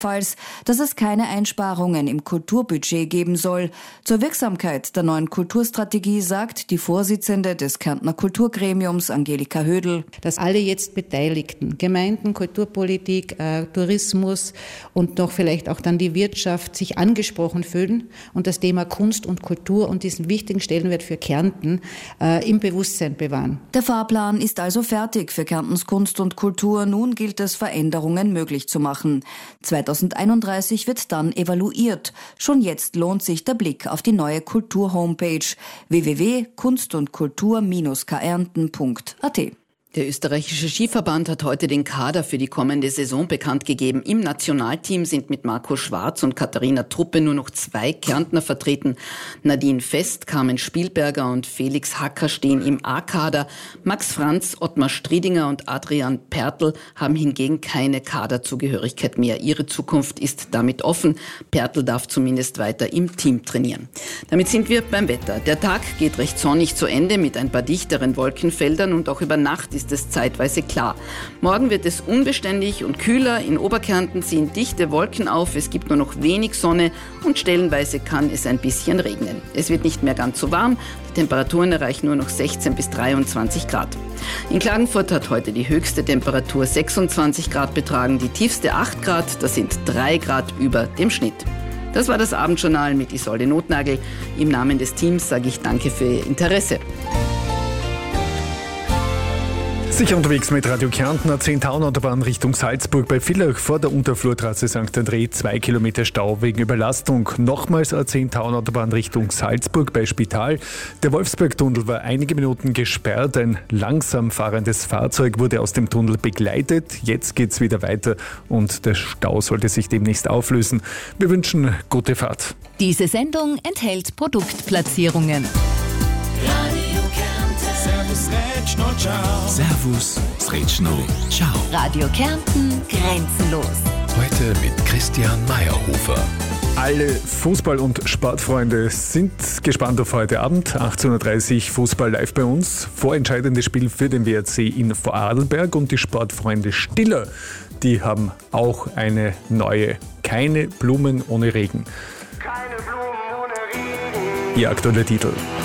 dass es keine Einsparungen im Kulturbudget geben soll. Zur Wirksamkeit der neuen Kulturstrategie sagt die Vorsitzende des Kärntner Kulturgremiums, Angelika Hödl, dass alle jetzt Beteiligten, Gemeinden, Kulturpolitik, Tourismus und noch vielleicht auch dann die Wirtschaft sich angesprochen fühlen und das Thema Kunst und Kultur und diesen wichtigen Stellenwert für Kärnten im Bewusstsein bewahren. Der Fahrplan ist also fertig für Kärntens Kunst und Kultur. Nun gilt es, Veränderungen möglich zu machen. 2031 wird dann evaluiert. Schon jetzt lohnt sich der Blick auf die neue Kultur-Homepage www.kunstundkultur-kärnten.at. Der österreichische Skiverband hat heute den Kader für die kommende Saison bekannt gegeben. Im Nationalteam sind mit Marco Schwarz und Katharina Truppe nur noch 2 Kärntner vertreten. Nadine Fest, Carmen Spielberger und Felix Hacker stehen im A-Kader. Max Franz, Ottmar Striedinger und Adrian Pertl haben hingegen keine Kaderzugehörigkeit mehr. Ihre Zukunft ist damit offen. Pertl darf zumindest weiter im Team trainieren. Damit sind wir beim Wetter. Der Tag geht recht sonnig zu Ende mit ein paar dichteren Wolkenfeldern und auch über Nacht ist es zeitweise klar. Morgen wird es unbeständig und kühler. In Oberkärnten ziehen dichte Wolken auf. Es gibt nur noch wenig Sonne und stellenweise kann es ein bisschen regnen. Es wird nicht mehr ganz so warm. Die Temperaturen erreichen nur noch 16 bis 23 Grad. In Klagenfurt hat heute die höchste Temperatur 26 Grad betragen, die tiefste 8 Grad. Das sind 3 Grad über dem Schnitt. Das war das Abendjournal mit Isolde Notnagel. Im Namen des Teams sage ich danke für Ihr Interesse. Sicher unterwegs mit Radio Kärnten, A10-Autobahn Richtung Salzburg bei Villach vor der Unterflurtrasse St. André 2 Kilometer Stau wegen Überlastung. Nochmals A10-Autobahn Richtung Salzburg bei Spital. Der Wolfsberg-Tunnel war einige Minuten gesperrt. Ein langsam fahrendes Fahrzeug wurde aus dem Tunnel begleitet. Jetzt geht's wieder weiter und der Stau sollte sich demnächst auflösen. Wir wünschen gute Fahrt. Diese Sendung enthält Produktplatzierungen. Servus, Sretschno, ciao. Radio Kärnten, grenzenlos. Heute mit Christian Meyerhofer. Alle Fußball- und Sportfreunde sind gespannt auf heute Abend. 18.30 Uhr Fußball live bei uns. Vorentscheidendes Spiel für den WRC in Vorarlberg und die Sportfreunde Stiller, die haben auch eine neue. Keine Blumen ohne Regen. Keine Blumen ohne Regen. Ihr aktueller Titel.